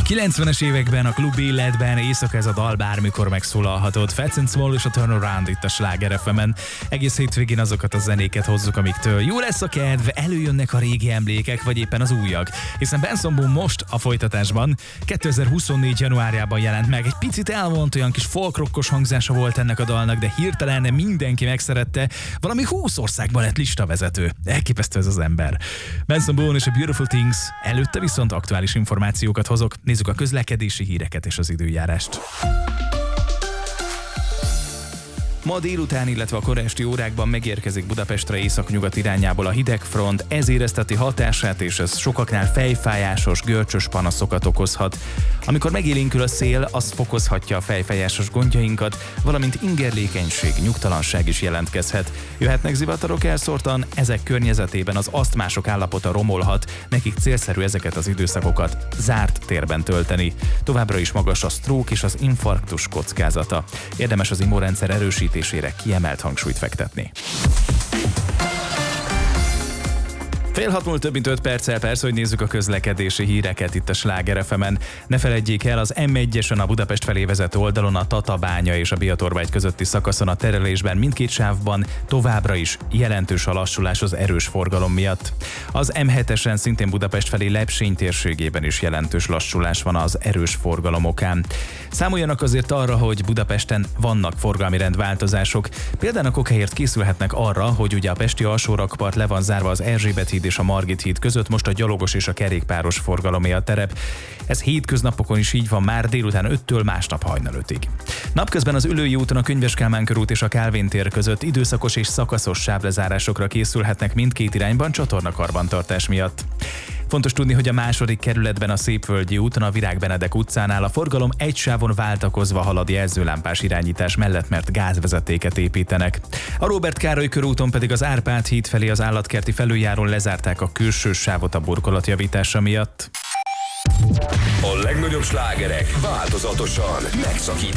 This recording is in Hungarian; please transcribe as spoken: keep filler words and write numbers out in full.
kilencvenes években a klub életben éjszaka ez a dal bármikor megszólalhatott. Fats and Small és a Turnaround itt a Sláger ef emen. Egész hétvégén azokat a zenéket hozzuk, amiktől jó lesz a kedv, előjönnek a régi emlékek, vagy éppen az újak. Hiszen Benson Boone most a folytatásban kétezer-huszonnégy januárjában jelent meg. Egy picit elvont, olyan kis folkrockos hangzása volt ennek a dalnak, de hirtelen mindenki megszerette. Valami húsz országban lett listavezető. Elképesztő ez az ember. Benson Boone és a Beautiful Things. Előtte viszont aktuális információkat hozok. Nézzük a közlekedési híreket és az időjárást. Ma délután, illetve a kora esti órákban megérkezik Budapestre északnyugat irányából a hideg front, ez érezteti hatását, és ez sokaknál fejfájásos, görcsös panaszokat okozhat. Amikor megélénkül a szél, az fokozhatja a fejfájásos gondjainkat, valamint ingerlékenység, nyugtalanság is jelentkezhet. Jöhetnek zivatarok elszórtan, ezek környezetében az asztmások állapota romolhat, nekik célszerű ezeket az időszakokat zárt térben tölteni. Továbbra is magas a sztrók és az infarktus kockázata. Érdemes az immunrendszer erősítésére kiemelt hangsúlyt fektetni. Fél hat múlt több mint öt perccel, persze, hogy nézzük a közlekedési híreket itt a Sláger ef emen. Ne feledjék el, az em egyesen a Budapest felé vezető oldalon a Tatabánya és a Bihatorbágy közötti szakaszon a terelésben mindkét sávban továbbra is jelentős a lassulás az erős forgalom miatt. Az em hetesen szintén Budapest felé Lepsény térségében is jelentős lassulás van az erős forgalom okán. Számoljanak azért arra, hogy Budapesten vannak forgalmi rendváltozások. Például okáért készülhetnek arra, hogy ugye a pesti alsórakpart le van zárva az Erzsébet híd és a Margit híd között, most a gyalogos és a kerékpáros forgalomé a terep. Ez hétköznapokon is így van már délután öttől másnap hajnal ötig. Napközben az Üllői úton a Könyves Kálmán körút és a Kálvin tér között időszakos és szakaszos sávlezárásokra készülhetnek mindkét irányban csatornakarbantartás miatt. Fontos tudni, hogy a második kerületben a Szépvölgyi úton a Virág Benedek utcánál a forgalom egy sávon váltakozva halad jelzőlámpás irányítás mellett, mert gázvezetéket építenek. A Róbert Károly körúton pedig az Árpád híd felé az állatkerti felüljárón lezárták a külső sávot a burkolatjavítása miatt. A legnagyobb slágerek változatosan megszakítás